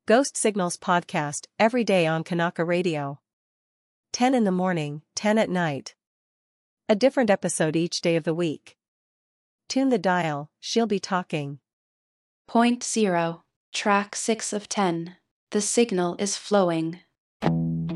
Ghost Signals podcast every day on Kanaka Radio. 10 in the morning, 10 at night. A different episode each day of the week. Tune the dial, she'll be talking. Point 0, track 6 of 10. The signal is flowing.